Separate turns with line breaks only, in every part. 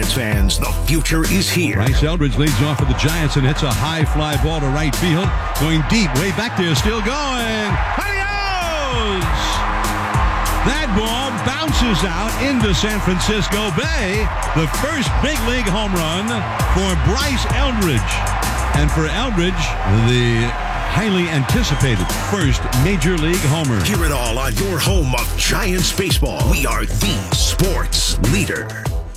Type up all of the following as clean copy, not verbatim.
Giants fans, the future is here.
Bryce Eldridge leads off for the Giants and hits a high fly ball to right field. Going deep, way back there, still going. Adios! That ball bounces out into San Francisco Bay. The first big league home run for Bryce Eldridge. And for Eldridge, the highly anticipated first Major League homer.
Hear it all on your home of Giants baseball. We are the sports leader.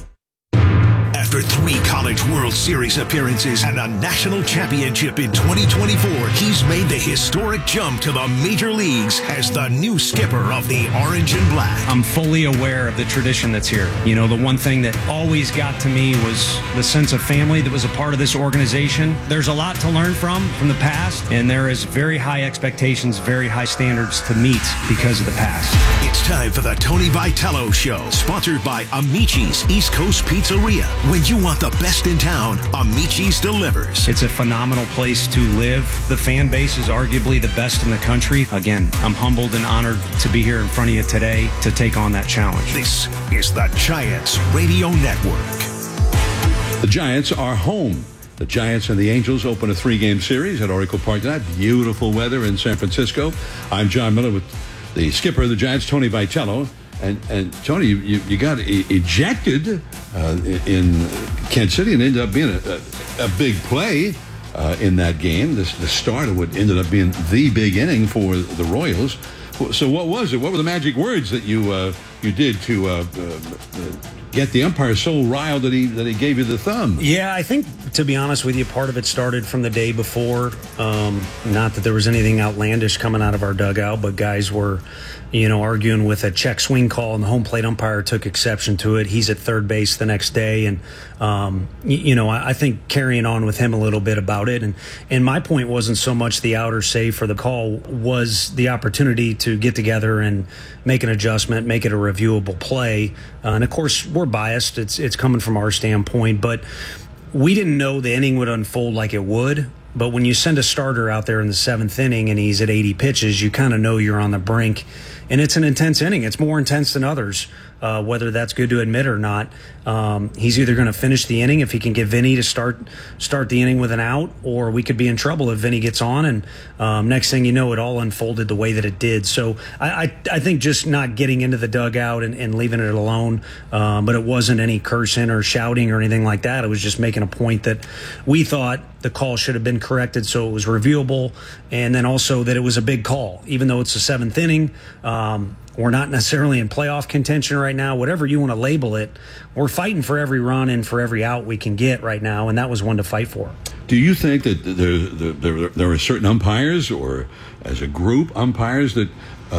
After 3 College World Series appearances and a national championship in 2024, he's made the historic jump to the major leagues as the new skipper of the Orange and Black.
I'm fully aware of the tradition that's here. You know, the one thing that always got to me was the sense of family that was a part of this organization. There's a lot to learn from the past, and there is very high expectations, very high standards to meet because of the past.
It's time for the Tony Vitello Show, sponsored by Amici's East Coast Pizzeria. When you want the best in town, Amici's delivers.
It's a phenomenal place to live. The fan base is arguably the best in the country. Again, I'm humbled and honored to be here in front of you today to take on that challenge.
This is the Giants Radio Network.
The Giants are home. The Giants and the Angels open a 3-game series at Oracle Park tonight. Beautiful weather in San Francisco. I'm John Miller with the skipper of the Giants, Tony Vitello. And Tony, you got ejected in Kansas City and ended up being a big play in that game. The start of what ended up being the big inning for the Royals. So what was it? What were the magic words that you did to get the umpire so riled that he gave you the thumb?
Yeah, I think, to be honest with you, part of it started from the day before. Not that there was anything outlandish coming out of our dugout, but guys were, arguing with a check swing call, and the home plate umpire took exception to it. He's at third base the next day, and I think carrying on with him a little bit about it. And my point wasn't so much the out or save for the call, was the opportunity to get together and make an adjustment, make it a reviewable play. And of course, we're biased. It's coming from our standpoint, but we didn't know the inning would unfold like it would. But when you send a starter out there in the 7th inning and he's at 80 pitches, you kind of know you're on the brink. And it's an intense inning. It's more intense than others, whether that's good to admit or not. He's either going to finish the inning if he can get Vinny to start the inning with an out, or we could be in trouble if Vinny gets on. And next thing you know, it all unfolded the way that it did. So I think just not getting into the dugout and leaving it alone, but it wasn't any cursing or shouting or anything like that. It was just making a point that we thought the call should have been corrected so it was reviewable, and then also that it was a big call. Even though it's the 7th inning, we're not necessarily in playoff contention right now. Whatever you want to label it, we're fighting for every run and for every out we can get right now, and that was one to fight for.
Do you think that there are certain umpires, or as a group umpires, that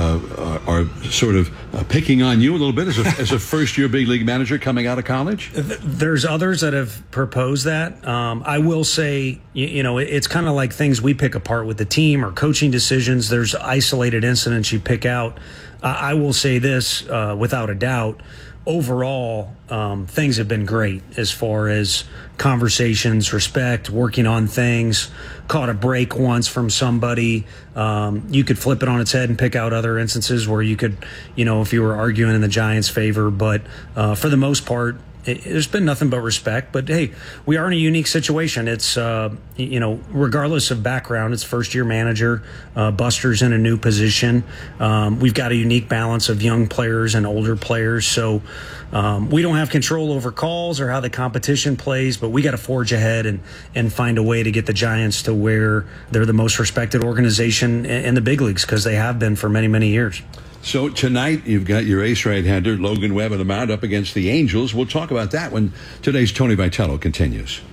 are sort of picking on you a little bit as a first-year big league manager coming out of college?
There's others that have proposed that. I will say, it's kind of like things we pick apart with the team or coaching decisions. There's isolated incidents you pick out. I will say this without a doubt. Overall, things have been great as far as conversations, respect, working on things. Caught a break once from somebody. You could flip it on its head and pick out other instances where you could, if you were arguing in the Giants' favor. But for the most part, there's been nothing but respect. But hey, we are in a unique situation. It's regardless of background, it's first-year manager. Buster's in a new position. We've got a unique balance of young players and older players. So we don't have control over calls or how the competition plays, but we got to forge ahead and find a way to get the Giants to where they're the most respected organization in the big leagues, because they have been for many, many years.
So tonight you've got your ace right-hander, Logan Webb, on the mound up against the Angels. We'll talk about that when today's Tony Vitello continues.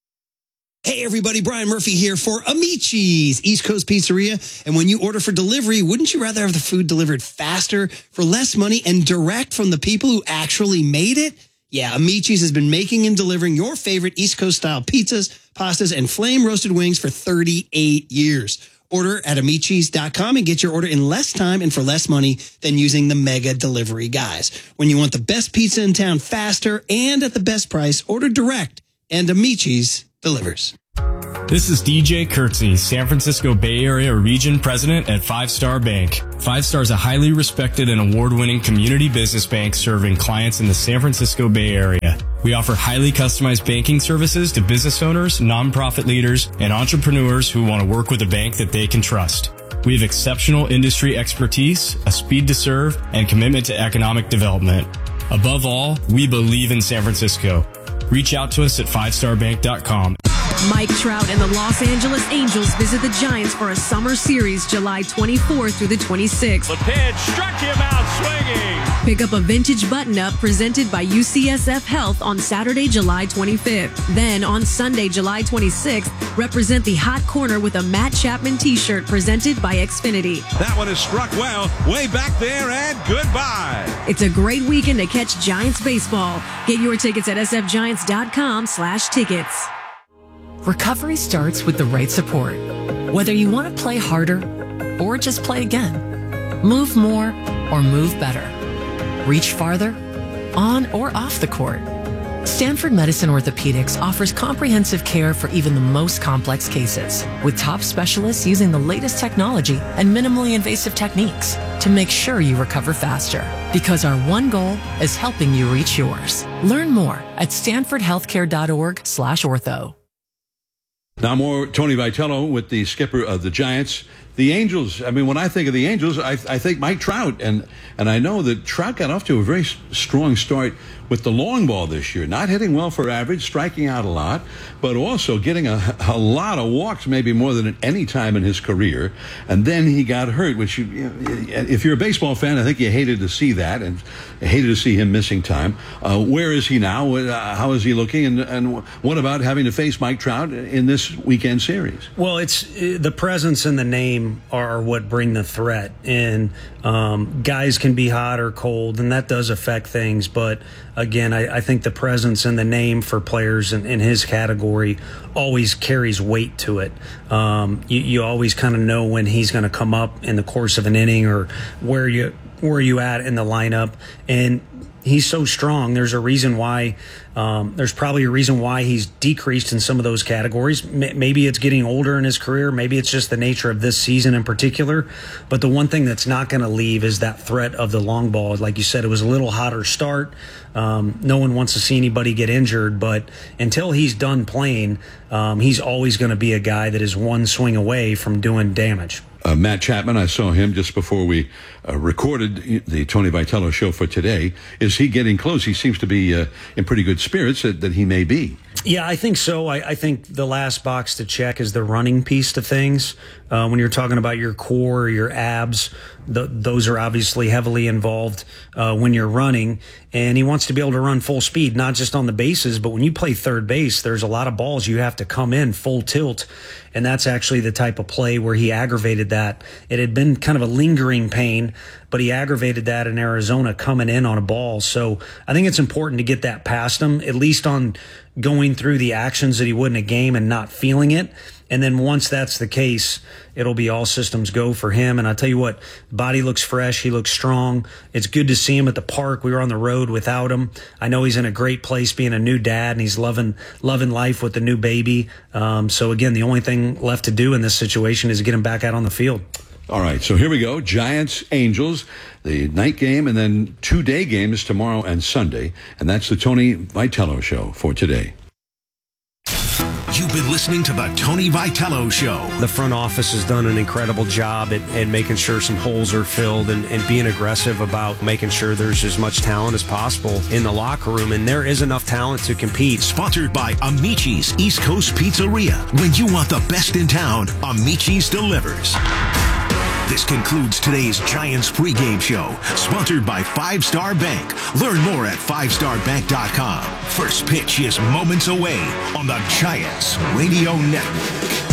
Hey everybody, Brian Murphy here for Amici's East Coast Pizzeria. And when you order for delivery, wouldn't you rather have the food delivered faster, for less money, and direct from the people who actually made it? Yeah, Amici's has been making and delivering your favorite East Coast style pizzas, pastas, and flame roasted wings for 38 years. Order at Amici's.com and get your order in less time and for less money than using the mega delivery guys. When you want the best pizza in town faster and at the best price, order direct, and Amici's delivers.
This is DJ Kurtzy, San Francisco Bay Area Region President at 5 Star Bank. 5 Star is a highly respected and award-winning community business bank serving clients in the San Francisco Bay Area. We offer highly customized banking services to business owners, nonprofit leaders, and entrepreneurs who want to work with a bank that they can trust. We have exceptional industry expertise, a speed to serve, and commitment to economic development. Above all, we believe in San Francisco. Reach out to us at 5starbank.com.
Mike Trout and the Los Angeles Angels visit the Giants for a summer series July 24th through the 26th.
The pitch struck him out swinging.
Pick up a vintage button-up presented by UCSF Health on Saturday, July 25th. Then on Sunday, July 26th, represent the hot corner with a Matt Chapman t-shirt presented by Xfinity.
That one is struck well, way back there, and goodbye.
It's a great weekend to catch Giants baseball. Get your tickets at sfgiants.com/tickets.
Recovery starts with the right support. Whether you want to play harder or just play again, move more or move better, reach farther, on or off the court. Stanford Medicine Orthopedics offers comprehensive care for even the most complex cases, with top specialists using the latest technology and minimally invasive techniques to make sure you recover faster. Because our one goal is helping you reach yours. Learn more at stanfordhealthcare.org/ortho.
Now more Tony Vitello with the skipper of the Giants. The Angels, I mean, when I think of the Angels, I think Mike Trout. And I know that Trout got off to a very strong start with the long ball this year. Not hitting well for average, striking out a lot, but also getting a lot of walks, maybe more than at any time in his career. And then he got hurt, which, if you're a baseball fan, I think you hated to see that and hated to see him missing time. Where is he now? How is he looking? And what about having to face Mike Trout in this weekend series?
Well, it's the presence and the name are what bring the threat. And guys can be hot or cold, and that does affect things. But again, I think the presence and the name for players in his category always carries weight to it. You always kind of know when he's going to come up in the course of an inning, or where you at in the lineup. And he's so strong. There's a reason why. There's probably a reason why he's decreased in some of those categories. Maybe it's getting older in his career. Maybe it's just the nature of this season in particular. But the one thing that's not going to leave is that threat of the long ball. Like you said, it was a little hotter start. No one wants to see anybody get injured, but until he's done playing, he's always going to be a guy that is one swing away from doing damage.
Matt Chapman, I saw him just before we recorded the Tony Vitello show for today. Is he getting close? He seems to be in pretty good spirits that he may be.
Yeah, I think so. I think the last box to check is the running piece to things. When you're talking about your core, your abs, those are obviously heavily involved when you're running. And he wants to be able to run full speed, not just on the bases, but when you play third base, there's a lot of balls you have to come in full tilt. And that's actually the type of play where he aggravated that. It had been kind of a lingering pain, but he aggravated that in Arizona coming in on a ball. So I think it's important to get that past him, at least on going through the actions that he would in a game and not feeling it. And then once that's the case, it'll be all systems go for him. And I'll tell you what, body looks fresh. He looks strong. It's good to see him at the park. We were on the road without him. I know he's in a great place being a new dad, and he's loving life with the new baby. So again, the only thing left to do in this situation is to get him back out on the field.
All right, so here we go. Giants, Angels, the night game, and then 2 day games tomorrow and Sunday. And that's the Tony Vitello Show for today.
You've been listening to the Tony Vitello Show.
The front office has done an incredible job at making sure some holes are filled and being aggressive about making sure there's as much talent as possible in the locker room. And there is enough talent to compete.
Sponsored by Amici's East Coast Pizzeria. When you want the best in town, Amici's delivers. This concludes today's Giants pregame show, sponsored by 5 Star Bank. Learn more at 5starbank.com. First pitch is moments away on the Giants Radio Network.